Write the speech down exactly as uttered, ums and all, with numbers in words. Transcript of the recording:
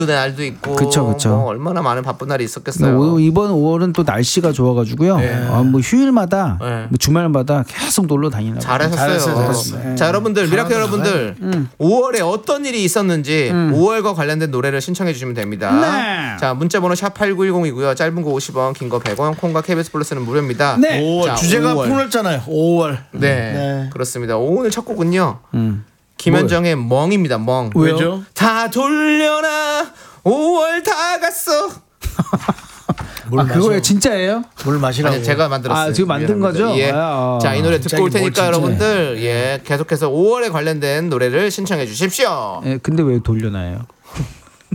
날도 있고 그쵸, 그쵸. 뭐 얼마나 많은 바쁜 날이 있었겠어요. 오, 이번 오월은 또 날씨가 좋아가지고요. 네. 아, 뭐 휴일마다 네. 뭐 주말마다 계속 놀러 다니려고. 잘하셨어요. 잘했어요, 잘했어요. 자 여러분들 미라클 여러분들 음. 오월에 어떤 일이 있었는지 음. 오월과 관련된 노래를 신청해 주시면 됩니다. 네. 자 문자번호 샵 팔구일공이고요. 짧은 거 오십 원, 긴 거 백 원, 콩과 케이비에스 플러스는 무료입니다. 네. 오월 자, 주제가 오월. 폭넓잖아요. 오월. 네, 네. 그렇습니다. 오늘 첫 곡은요. 음. 김현정의 멍입니다. 멍. 왜요? 왜죠? 다 돌려놔 오월 다 갔어. 아 그거예요 진짜예요? 물 마시라고. 아니 제가 만들었어요. 아, 지금 만든 미안합니다. 거죠? 예. 아, 자, 이 노래 듣고 올 갑자기 뭘 테니까 진짜 여러분들 예, 계속해서 오월에 관련된 노래를 신청해 주십시오. 예, 근데 왜 돌려놔요?